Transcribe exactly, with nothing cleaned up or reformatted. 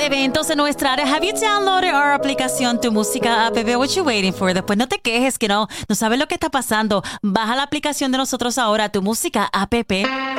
eventos en nuestra área. Have you downloaded our aplicación Tu Música App? What you waiting for? Después no te quejes que no, no sabes lo que está pasando. Baja la aplicación de nosotros ahora, Tu Música App.